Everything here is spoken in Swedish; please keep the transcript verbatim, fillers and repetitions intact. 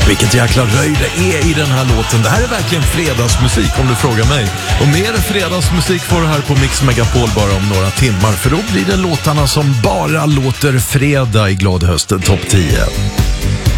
Vilket jäkla röj det är i den här låten. Det här är verkligen fredagsmusik om du frågar mig. Och mer fredagsmusik får du här på Mix Megapol bara om några timmar. För då blir det låtarna som bara låter fredag i Glad hösten topp tio.